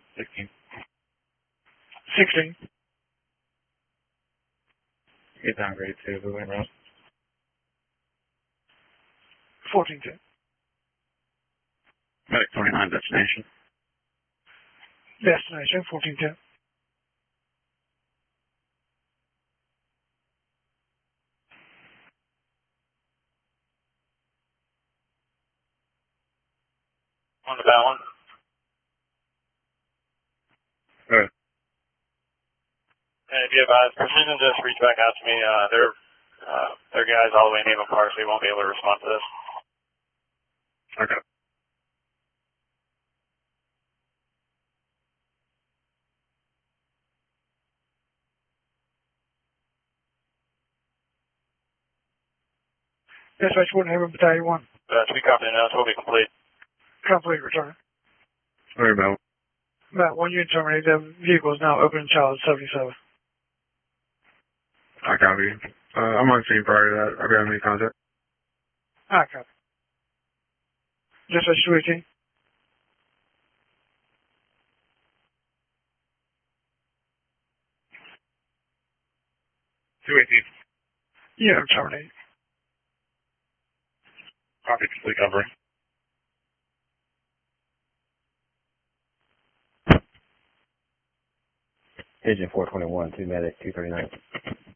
16. 16. Get down grade 2, Blue Wing Road. 14-10. Medic 29, destination. Destination, 14-10. On the bow one. Alright. And if you have Precision, just reach back out to me. Their guys all the way in Naval Park, so you won't be able to respond to this. Okay. Dispatch 1, Haven Battalion 1. We copy the notes, will be complete. Complete, return. Where about? About 1 unit terminated. The vehicle is now open and child 77. I copy. I'm on scene prior to that. I'll be having any contact. Copy. Dispatch 218. Unit terminated. Copy, complete cover. Agent 421, 2 medic, 239.